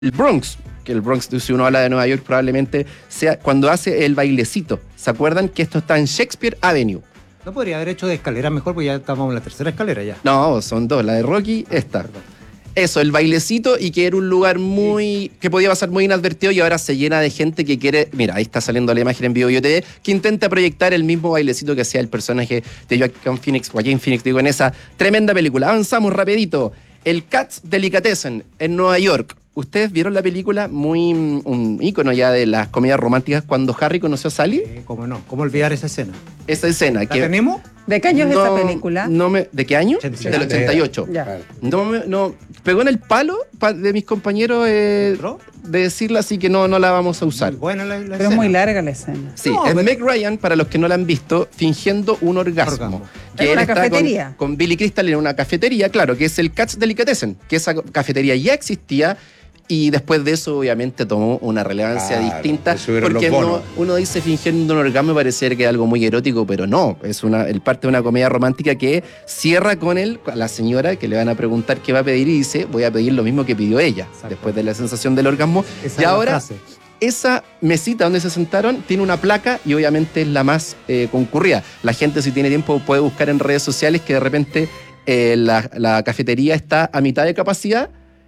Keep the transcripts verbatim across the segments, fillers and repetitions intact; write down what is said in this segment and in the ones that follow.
el Bronx, que el Bronx, si uno habla de Nueva York, probablemente sea cuando hace el bailecito. ¿Se acuerdan que esto está en Shakespeare Avenue? No podría haber hecho de escalera mejor, porque ya estamos en la tercera escalera ya. No, son dos, la de Rocky, esta. Eso, el bailecito, y que era un lugar muy... Sí. que podía pasar muy inadvertido, y ahora se llena de gente que quiere... Mira, ahí está saliendo la imagen en Vivo Yo T V, que intenta proyectar el mismo bailecito que hacía el personaje de Joaquin Phoenix, Joaquin Phoenix, digo, en esa tremenda película. Avanzamos rapidito. El Katz Delicatessen, en Nueva York. ¿Ustedes vieron la película? Muy un ícono ya de las comedias románticas, cuando Harry conoció a Sally. Eh, ¿Cómo no? ¿Cómo olvidar esa escena? Esa escena. ¿La que tenemos? ¿De qué año es no, esa película? No me, ¿De qué año? ochenta y ocho. Del ochenta y ocho. Ya. No, me, no, pegó en el palo de mis compañeros eh, de decirla, así que no, no la vamos a usar. Muy buena la, la Pero escena. es muy larga la escena. Sí, No, es pero... Meg Ryan, para los que no la han visto, fingiendo un orgasmo. Orgasmo. Que ¿En él una está cafetería? Con, con Billy Crystal en una cafetería, claro, que es el Katz Delicatessen, que esa cafetería ya existía. Y después de eso, obviamente, tomó una relevancia claro, distinta. Porque los no, uno dice fingiendo un orgasmo, parece que es algo muy erótico, pero no. Es una, el parte de una comedia romántica que cierra con él, a la señora, que le van a preguntar qué va a pedir, y dice, voy a pedir lo mismo que pidió ella, exacto, después de la sensación del orgasmo. Esa y es la ahora, frase. esa mesita donde se sentaron tiene una placa y obviamente es la más eh, concurrida. La gente, si tiene tiempo, puede buscar en redes sociales que de repente eh, la, la cafetería está a mitad de capacidad.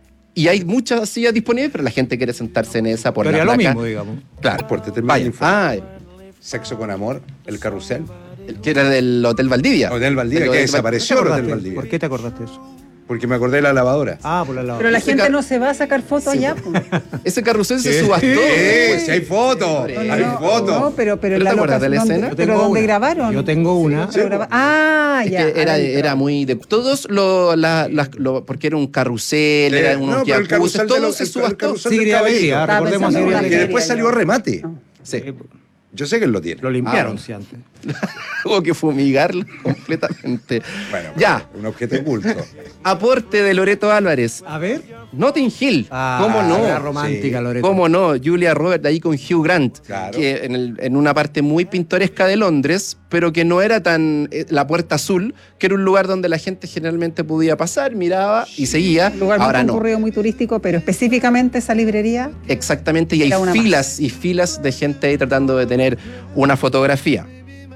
Y hay muchas sillas disponibles, pero la gente quiere sentarse en esa por pero la lo placa. mismo, digamos. Claro. Por te Vaya. Ah, Sexo con amor, el carrusel. el que era del Hotel Valdivia. Hotel Valdivia, El que Hotel desapareció el Hotel Valdivia. ¿Por qué te acordaste de eso? Porque me acordé de la lavadora. Ah, por la lavadora. Pero la Ese gente ca- no se va a sacar fotos allá. Pues. Ese carrusel se Sí, subastó. sí, hay fotos, No, No, hay no, fotos. No, pero, pero ¿Pero en la te acuerdas de la locación escena? donde- Yo pero tengo donde una. grabaron. Yo tengo una. Pero graba- Ah, Es ya. que era, adentro. era muy de todos lo, la, la- lo- porque era un carrusel, Eh, era unos no, pero el jacuzzis, carrusel de todo los- se el- el subastó. carrusel Sigrid del caballito. Alegría, Estaba recordemos pensando Sigrid en una Y Alegría. después salió remate. No. Sí. Yo sé que él lo tiene. Lo limpiaron, Ah. sí, antes. Hubo que fumigarlo completamente. Bueno, Ya. un objeto oculto. Aporte de Loreto Álvarez. A ver. Notting Hill. Ah, ¿Cómo no? la romántica, Sí. Loreto. ¿Cómo no? Julia Roberts ahí con Hugh Grant, Claro. que en, el- en una parte muy pintoresca de Londres, pero que no era tan... eh, la Puerta Azul, que era un lugar donde la gente generalmente podía pasar, miraba y seguía. Un lugar Ahora muy no. concurrido, muy turístico, pero específicamente esa librería. Exactamente, y hay Era una filas y filas de gente ahí tratando de tener una fotografía.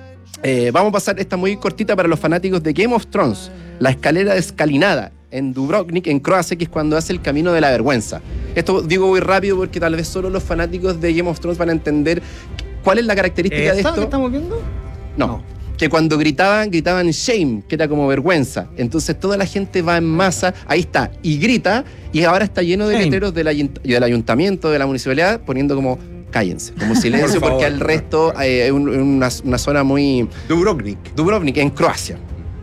Eh, vamos a pasar esta muy cortita para los fanáticos de Game of Thrones. La escalera de escalinada en Dubrovnik, en Croacia, que es cuando hace el camino de la vergüenza. Esto digo muy rápido porque tal vez solo los fanáticos de Game of Thrones van a entender cuál es la característica de ¿Esta esto. que estamos viendo? No. No. Que cuando gritaban, gritaban shame, que era como vergüenza. Entonces toda la gente va en masa, ahí está, y grita, y ahora está lleno de Shame. letreros del, ayunt- del ayuntamiento, de la municipalidad, poniendo como cállense, como silencio, Por favor, porque al por resto favor. eh, es un- una, una zona muy... Dubrovnik. Dubrovnik, en Croacia.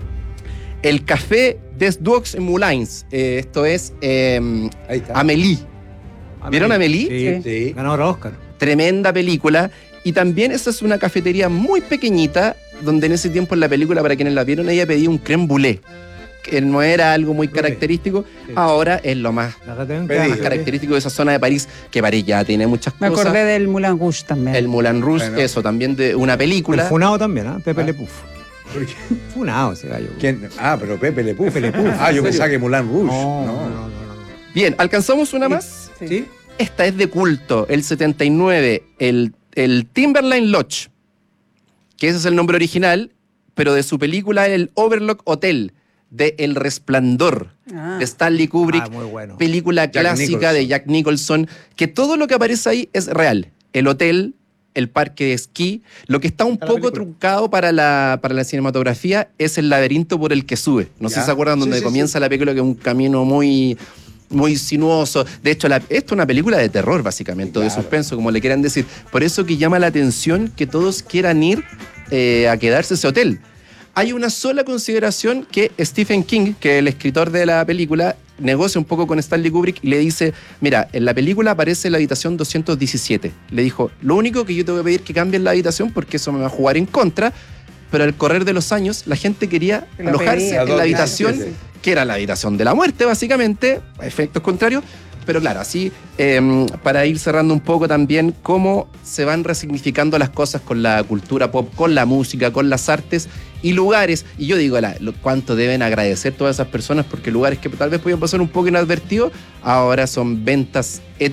El café des Duocs en Moulins, eh, esto es eh, Ahí está. Amélie. ¿Vieron Amélie? Sí. Sí. Ganador Oscar. Tremenda película. Y también esa es una cafetería muy pequeñita, donde en ese tiempo en la película, para quienes la vieron, ella pedía un crème brûlée, que no era algo muy Brûlée. característico. Sí. Ahora es lo más, La que tengo- Pedido. más característico de esa zona de París, que París ya tiene muchas Me cosas. acordé del Moulin Rouge también. El Moulin Rouge, Bueno. eso, también de una El película. funado también, ¿ah? Pepe Ah. Le Puf. ¿Por qué? Funado ese gallo. ¿Quién? Ah, pero Pepe Le Puf. Pepe Le Puf. Ah, yo ¿En pensaba serio? que Moulin Rouge. No, No. no, no, no, no. Bien, ¿alcanzamos una más? Sí. ¿Sí? Esta es de culto, el setenta y nueve, el, el Timberline Lodge, que ese es el nombre original, pero de su película el Overlook Hotel, de El Resplandor, Ah. de Stanley Kubrick, Ah, muy bueno. película Jack clásica Nicholson. de Jack Nicholson, que todo lo que aparece ahí es real. El hotel, el parque de esquí, lo que está un Está la poco película. truncado para la, para la cinematografía es el laberinto por el que sube. No sé Ya. si se acuerdan Sí, donde sí, comienza la película, que es un camino muy... muy sinuoso. De hecho, la, esto es una película de terror, básicamente, o de Claro. suspenso, como le quieran decir. Por eso que llama la atención que todos quieran ir eh, a quedarse a ese hotel. Hay una sola consideración que Stephen King, que es el escritor de la película, negocia un poco con Stanley Kubrick y le dice, mira, en la película aparece la habitación doscientos diecisiete. Le dijo, lo único que yo te voy a pedir es que cambien la habitación porque eso me va a jugar en contra, pero al correr de los años la gente quería Que lo alojarse pedía, en la claro, habitación, sí, sí. que era la habitación de la muerte, básicamente, a efectos contrarios, Pero claro, así, eh, para ir cerrando un poco también, cómo se van resignificando las cosas con la cultura pop, con la música, con las artes y lugares. Y yo digo, la, lo, cuánto deben agradecer todas esas personas, porque lugares que tal vez podían pasar un poco inadvertidos, ahora son ventas